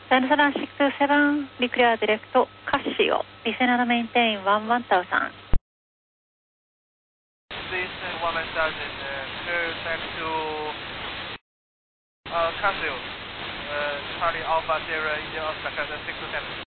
Seven 627, be clear direct Casio, descend and maintain 11000. This 11000, clear back to Casio, Charlie Alpha Sierra India Oscar 627.